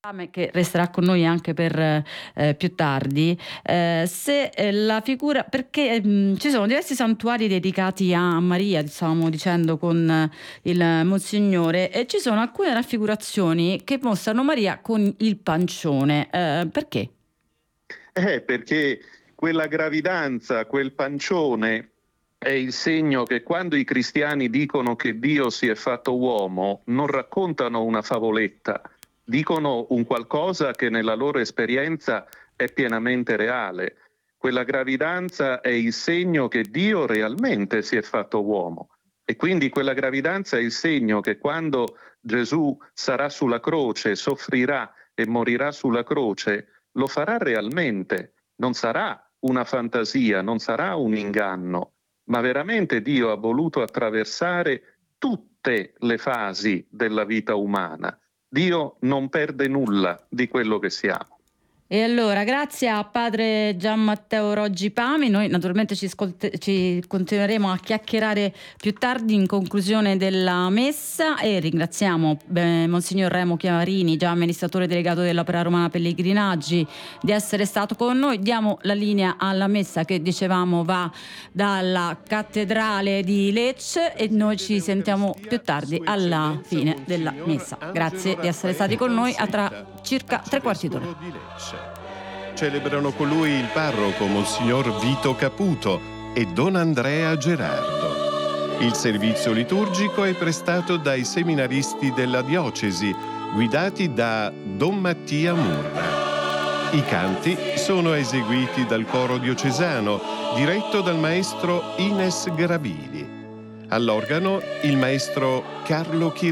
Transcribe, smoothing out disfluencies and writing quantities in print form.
Che resterà con noi anche per più tardi, se la figura, perché ci sono diversi santuari dedicati a Maria, stavamo dicendo con il Monsignore, e ci sono alcune raffigurazioni che mostrano Maria con il pancione. Perché? Perché quella gravidanza, quel pancione è il segno che quando i cristiani dicono che Dio si è fatto uomo, non raccontano una favoletta, dicono un qualcosa che nella loro esperienza è pienamente reale. Quella gravidanza è il segno che Dio realmente si è fatto uomo. E quindi quella gravidanza è il segno che quando Gesù sarà sulla croce, soffrirà e morirà sulla croce, lo farà realmente. Non sarà una fantasia, non sarà un inganno, ma veramente Dio ha voluto attraversare tutte le fasi della vita umana. Dio non perde nulla di quello che siamo. E allora, grazie a padre Gian Matteo Roggi Pami, noi naturalmente ci continueremo a chiacchierare più tardi in conclusione della messa, e ringraziamo Monsignor Remo Chiavarini, già amministratore delegato dell'Opera Romana Pellegrinaggi, di essere stato con noi. Diamo la linea alla messa che dicevamo va dalla cattedrale di Lecce, e noi ci sentiamo più tardi alla fine della messa. Grazie di essere stati con noi, a tra circa 3/4 d'ora. Celebrano con lui il parroco Monsignor Vito Caputo e Don Andrea Gerardo. Il servizio liturgico è prestato dai seminaristi della diocesi, guidati da Don Mattia Murra. I canti sono eseguiti dal coro diocesano, diretto dal maestro Ines Gravili. All'organo il maestro Carlo Chirino.